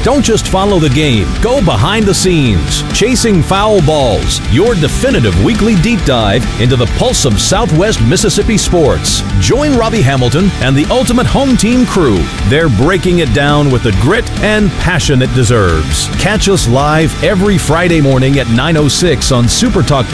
Don't just follow the game, go behind the scenes. Chasing Foul Balls, your definitive weekly deep dive into the pulse of Southwest Mississippi sports. Join Robbie Hamilton and the Ultimate Home Team crew. They're breaking it down with the grit and passion it deserves. Catch us live every Friday morning at 9:06 on Super Talk